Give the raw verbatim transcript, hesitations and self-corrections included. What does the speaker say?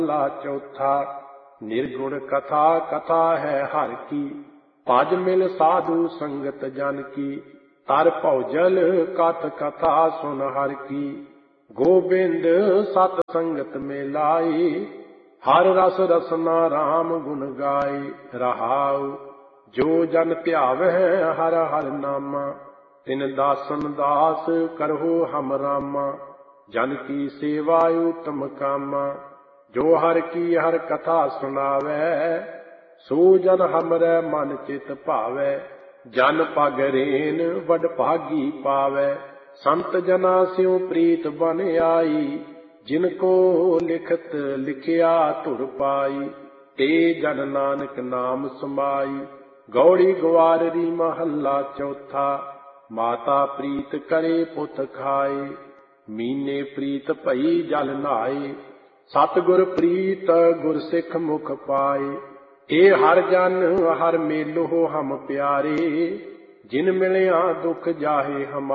महला चौथा। निर्गुण कथा कथा है हर की, भज मिल साधु संगत जन की। तर भौजल कथ कथा सुन हर की, गोबिंद सत संगत में लाई। हर रस रसना राम गुण गाय। रहाउ जो जन ध्यावै हर हर नामा, तिन दासन दास करहु हम रामा। जन की सेवा उत्तम कामा, जो हर की हर कथा सुनावै। सो जन हमरै मन चित भावै। जन पग रेन वड भागी पावै। संत जना स्यों प्रीत बन आई, जिनको लिखत लिखिया धुर पाई। ते जन नानक नाम समाई, गौड़ी ग्वाररी महला चौथा। माता प्रीत करे पुत खाए, मीने प्रीत भई जल नहाए। सतगुर प्रीत गुर सिख मुख पाए। ए हर जन हर मेलो हम प्यारे, जिन मिलिया दुख जाहे हमारे।